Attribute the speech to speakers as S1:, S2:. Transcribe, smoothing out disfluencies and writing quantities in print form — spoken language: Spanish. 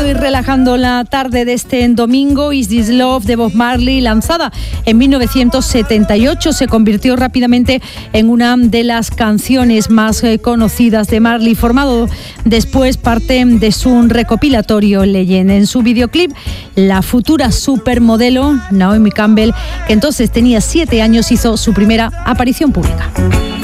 S1: ir relajando la tarde de este domingo. Is This Love de Bob Marley, lanzada en 1978, se convirtió rápidamente en una de las canciones más conocidas de Marley, formado después parte de su recopilatorio Legend. En su videoclip, la futura supermodelo Naomi Campbell, que entonces tenía 7 años, hizo su primera aparición pública.